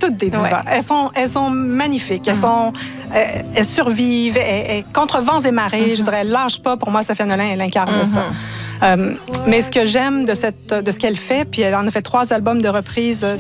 toutes des divas. Elles sont magnifiques. Elles survivent. Contre vents et marées, je dirais, lâche pas. Pour moi, Sophia Nolin, elle incarne ça. Mais ce que j'aime de ce qu'elle fait, puis elle en a fait 3 albums de reprises